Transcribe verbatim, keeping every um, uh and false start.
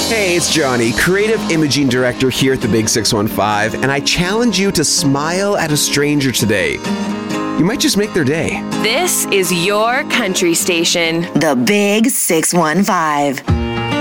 Hey, it's Johnny, Creative Imaging Director here at the Big six one five, and I challenge you to smile at a stranger today. You might just make their day. This is your country station. The Big six one five.